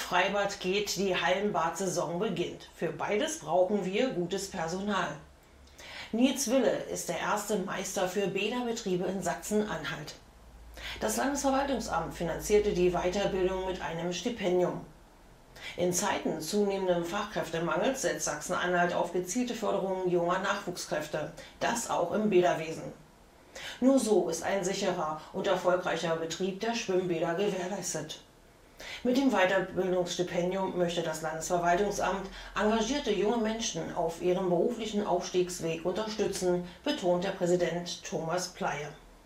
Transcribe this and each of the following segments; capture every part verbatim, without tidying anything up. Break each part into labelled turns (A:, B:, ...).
A: Freibad geht, die Hallenbad-Saison beginnt. Für beides brauchen wir gutes Personal. Nils Wille ist der erste Meister für Bäderbetriebe in Sachsen-Anhalt. Das Landesverwaltungsamt finanzierte die Weiterbildung mit einem Stipendium. In Zeiten zunehmendem Fachkräftemangels setzt Sachsen-Anhalt auf gezielte Förderung junger Nachwuchskräfte, das auch im Bäderwesen. Nur so ist ein sicherer und erfolgreicher Betrieb der Schwimmbäder gewährleistet. Mit dem Weiterbildungsstipendium möchte das Landesverwaltungsamt engagierte junge Menschen auf ihrem beruflichen Aufstiegsweg unterstützen, betont der Präsident Thomas Pleyer.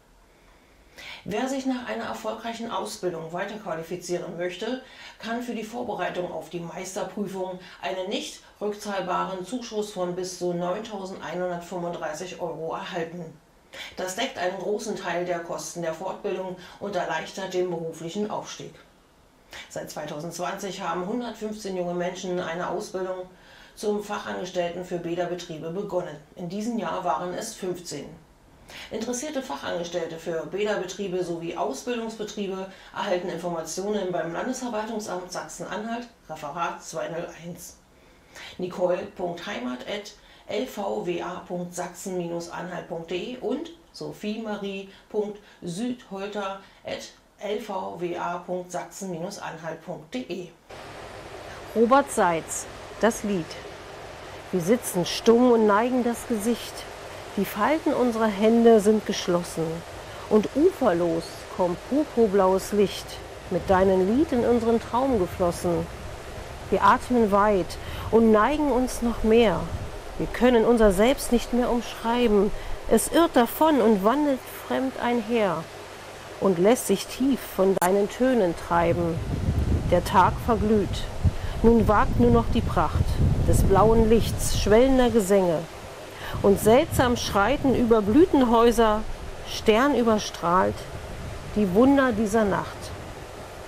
A: Wer sich nach einer erfolgreichen Ausbildung weiterqualifizieren möchte, kann für die Vorbereitung auf die Meisterprüfung einen nicht rückzahlbaren Zuschuss von bis zu neuntausendeinhundertfünfunddreißig Euro erhalten. Das deckt einen großen Teil der Kosten der Fortbildung und erleichtert den beruflichen Aufstieg. Seit zweitausendzwanzig haben hundertfünfzehn junge Menschen eine Ausbildung zum Fachangestellten für Bäderbetriebe begonnen. In diesem Jahr waren es fünfzehn. Interessierte Fachangestellte für Bäderbetriebe sowie Ausbildungsbetriebe erhalten Informationen beim Landesverwaltungsamt Sachsen-Anhalt, Referat zweihunderteins. nicole punkt heimat at l v w a punkt sachsen anhalt punkt de und sophie-marie punkt südholter at l v w a punkt sachsen anhalt punkt de.
B: Robert Seitz, das Lied. Wir sitzen stumm und neigen das Gesicht. Die Falten unserer Hände sind geschlossen und uferlos kommt purpurblaues Licht, mit deinem Lied in unseren Traum geflossen. Wir atmen weit und neigen uns noch mehr. Wir können unser Selbst nicht mehr umschreiben. Es irrt davon und wandelt fremd einher und lässt sich tief von deinen Tönen treiben. Der Tag verglüht, nun wagt nur noch die Pracht des blauen Lichts schwellender Gesänge. Und seltsam schreiten über Blütenhäuser, sternüberstrahlt, die Wunder dieser Nacht.